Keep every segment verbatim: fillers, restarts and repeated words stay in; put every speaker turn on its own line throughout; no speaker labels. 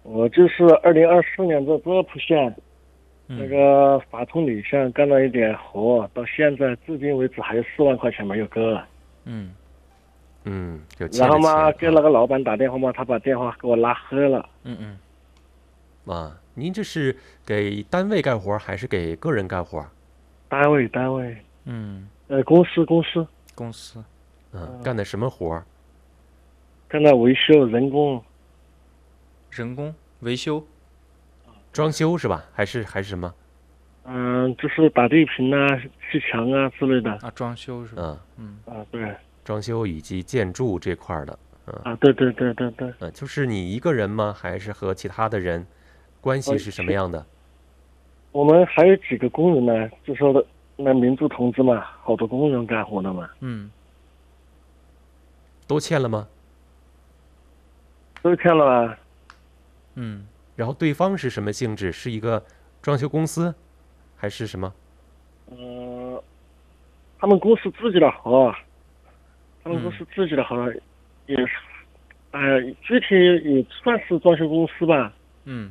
我就是二零二四年在淄浦县那
嗯
个法通里县干了一点活，到现在至今为止还有四万块钱没有够。
嗯
嗯，有欠着
然后嘛，
钱啊
给那个老板打电话嘛，他把电话给我拉黑了。
嗯嗯，
啊！您这是给单位干活还是给个人干活？
单位单位，
嗯，
呃，公司公司
公司
嗯，干的什么活？
干那维修人工，
人工维修。
装修是吧？还是还是什么？
嗯、就是打地坪啊、砌墙啊之类的。
啊，装修是吧？
嗯，
嗯
啊，对，
装修以及建筑这块儿的。嗯
啊，对对对对对，
嗯，就是你一个人吗？还是和其他的人？关系
呃
是什么样的？
我们还有几个工人呢，就说的那民族同志嘛，好多工人干活的嘛，
嗯
都欠了吗？
都欠了吧？
嗯
然后对方是什么性质？是一个装修公司，还是什么？
嗯、他们公司自己的活，他们公司自己的活也是，哎、具体也算是装修公司吧。
嗯，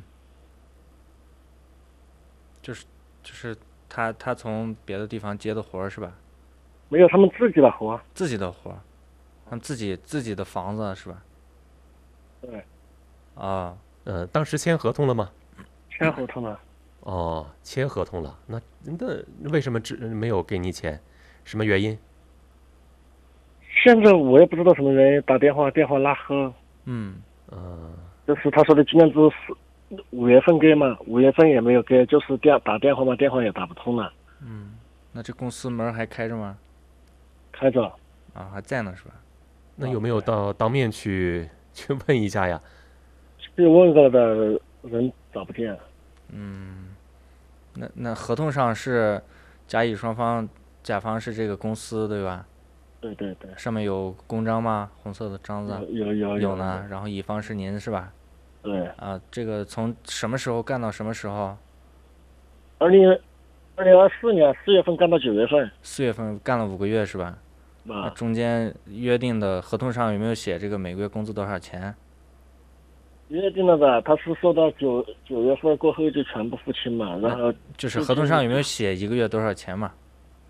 就是就是他他从别的地方接的活儿是吧？
没有他们自己的活，
自己的活儿，他们自己自己的房子是吧？
对，
啊，
呃，当时签合同了吗？
签合同了。
哦，签合同了。那那为什么只没有给你钱？什么原因？
现在我也不知道什么原因，打电话电话拉黑，
嗯
嗯，
就是他说的今年只是五月份给嘛，五月份也没有给，就是电打电话嘛，电话也打不通了，
嗯，那这公司门儿还开着吗？
开着。
啊，还在呢是吧？
那有没有到当面去去问一下呀？
去问过的人找不见。
嗯，那那合同上是甲乙双方，甲方是这个公司对吧？
对对对，
上面有公章吗？红色的章子
有有有
有呢。然后乙方是您是吧？
对，
啊，这个从什么时候干到什么时候？
二零二零二四年四月份干到九月份，
四月份干了五个月是吧？那
啊，
中间约定的合同上有没有写这个每个月工资多少钱？
约定了的，他是说到九九月份过后就全部付清嘛，然后
就是合同上有没有写一个月多少钱嘛？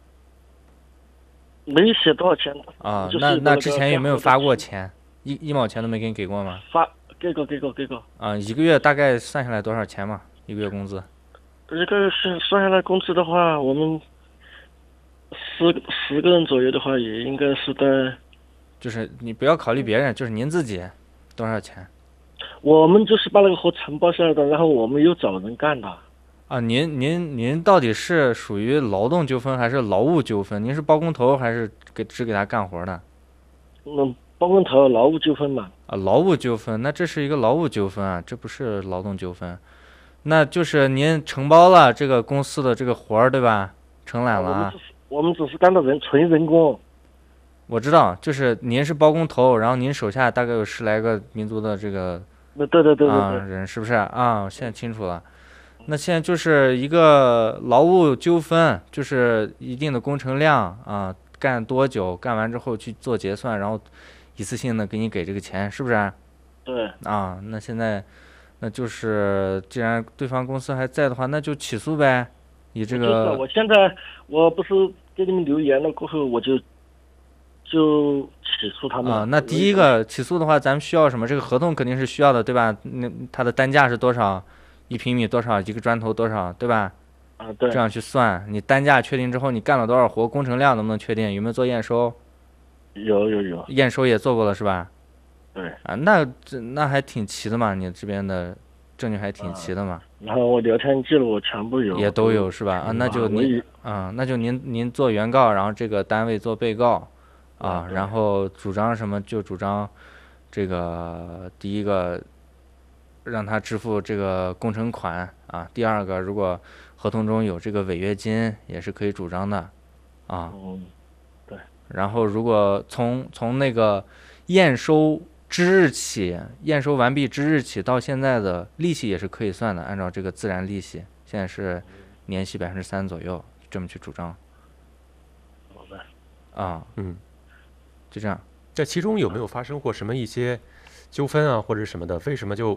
没写多少钱。
啊，
就是
那那
那个
之前有没有发过
干
钱？一一毛钱都没给你给过吗？
发给过给过给过，
啊，一个月大概算下来多少钱嘛？一个月工资？
这个是算下来工资的话，我们十十个人左右的话，也应该是在
就是你不要考虑别人，就是您自己多少钱？
我们就是把那个活承包下来的，然后我们又找人干的。
啊，您您您到底是属于劳动纠纷还是劳务纠纷？您是包工头还是给只给他干活的？
嗯，包工头劳务纠纷嘛。
啊，劳务纠纷，那这是一个劳务纠纷啊，这不是劳动纠纷。那就是您承包了这个公司的这个活儿，对吧？承揽了啊
我们只。是我们只是干的人纯人工。
我知道，就是您是包工头，然后您手下大概有十来个民族的这个
那对对对对
啊、
对，
人，是不是啊？我现在清楚了。那现在就是一个劳务纠纷，就是一定的工程量啊，干多久，干完之后去做结算，然后一次性的给你给这个钱，是不是啊？
对，
啊，那现在那就是既然对方公司还在的话，那就起诉呗，以这
就是
个
我现在我不是给你们留言了过后，我就就起诉他们了。
啊，那第一个起诉的话，咱们需要什么？这个合同肯定是需要的，对吧？那它的单价是多少？一平米多少？一个砖头多少？对吧？
啊，对，
这样去算，你单价确定之后，你干了多少活，工程量能不能确定？有没有做验收？
有有有，
验收也做过了是吧？
对。
啊，那这那还挺齐的嘛，你这边的证据还挺齐的嘛，
然后我聊天记录全部有，
也都有是吧？啊，那就您
我以
啊，那就您您做原告，然后这个单位做被告，啊，
对
然后主张什么就主张这个第一个让他支付这个工程款啊，第二个如果合同中有这个违约金也是可以主张的，啊，
嗯，
然后如果从从那个验收之日起，验收完毕之日起到现在的利息也是可以算的，按照这个自然利息，现在是年息百分之三左右，这么去主张
好的。
啊，
嗯，
就这样。
这其中有没有发生过什么一些纠纷啊，或者什么的？为什么就